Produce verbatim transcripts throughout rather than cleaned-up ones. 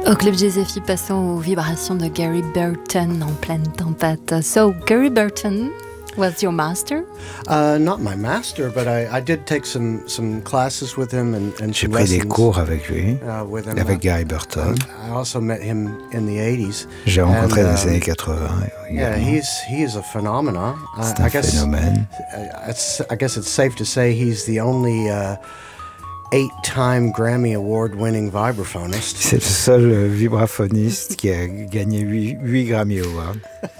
Au Club Jazz F I, passons aux vibrations de Gary Burton en pleine tempête. So, Gary Burton was your master? Uh, not my master, but I, I did take some, some classes with him and, and J'ai some pris des lessons, cours avec lui, uh, with him. avec Gary Burton. I also met him in the eighties. J'ai rencontré And, dans les um, années quatre-vingts. Yeah, également. he's he is a phenomenon. C'est I, un I guess phénomène. uh, it's, I guess it's safe to say he's the only uh, eight-time Grammy Award-winning vibraphonist. C'est le seul euh, vibraphoniste qui a gagné huit Grammy Awards.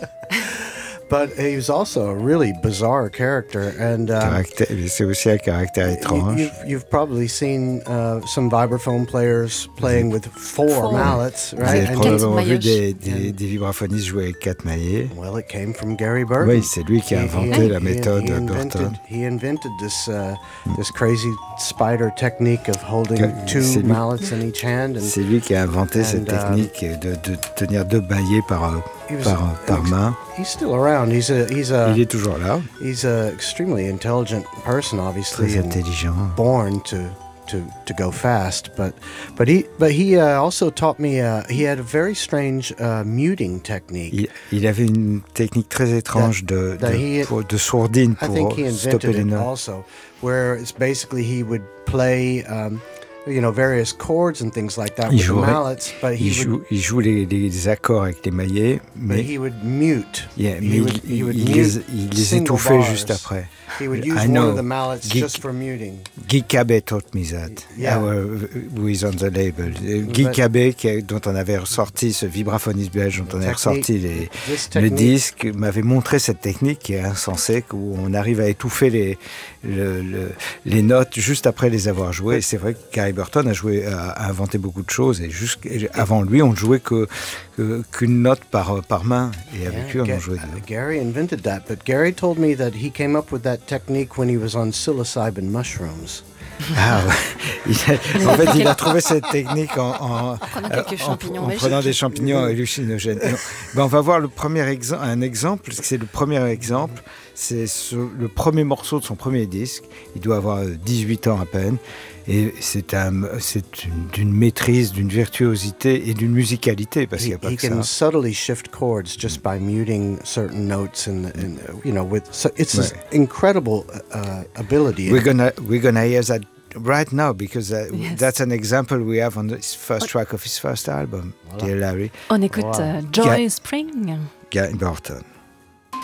But he was also a really bizarre character, and um, Caractère, c'est aussi un caractère you, étrange. you've, you've probably seen uh, some vibraphone players playing with four, Four. mallets, Vous right? avez And probablement vu maillotches. des, des, des vibraphonistes jouer avec quatre maillets. well, it came from Gary Burton. Oui, c'est lui qui a He- inventé he- la he- méthode he invented, Burton. He invented this uh, this crazy spider technique of holding Que- two c'est lui- mallets in each hand, and C'est lui qui a inventé cette And, um, technique de, de tenir deux maillets par, he was par, an par ex- main. He's still around. He's a he's a Il est toujours là, he's a extremely intelligent person, obviously, très and intelligent. born to. To, to go fast, but but he but he uh, also taught me. Uh, he had a very strange uh, muting technique. Il, il avait une technique très étrange de, that de, he- pour- de sourdine I pour think he stopper invented les it notes. also, where it's basically he would play, um, you know, various chords and things like that Il with the jouerait- mallets, but he Il would joue, il joue les, les accords avec les maillets, but mais, he would mute. yeah, he mais would, il, he would il mute les, il les single étouffait bars. juste après. He would I use one know. of the mallets Guy- just for muting. Guy Cabet taught me that, Yeah. our, who is on the label. Euh, Guy But- Cabet, qui a- dont on avait ressorti, ce vibraphoniste belge, dont on avait Technique- ressorti les, This le technique, disque, m'avait montré cette technique qui est insensée, où on arrive à étouffer les, le, le- les notes juste après les avoir jouées. Et c'est vrai que Gary Burton a, joué, a, a inventé beaucoup de choses, et jusqu'- avant lui, on ne jouait que, que- qu'une note par, par main, et avec yeah, lui, on Ga- en jouait uh, deux. Gary invented that, but Gary told me that he came up with that technique when he was on psilocybin mushrooms. Ah ouais. Il a- en fait, il a trouvé cette technique en, en, prenant quelques en- champignons en magiques. prenant des champignons hallucinogènes. Non. Ben, on va voir le premier exem- un exemple, c'est le premier exemple, c'est ce- le premier morceau de son premier disque. Il doit avoir euh, dix-huit ans à peine, et c'est, un, c'est une, d'une maîtrise, d'une virtuosité et d'une musicalité, parce qu'il He, n'y a pas he que can ça. subtly shift chords just by muting certain notes, and, and uh, you know, with so it's this Right. incredible uh, ability. We're gonna we're gonna hear that right now, because uh, Yes. that's an example we have on the first track of his first album, Voilà. Dear Larry, On écoute Wow. euh, Joy Yeah. Spring. Gary Burton.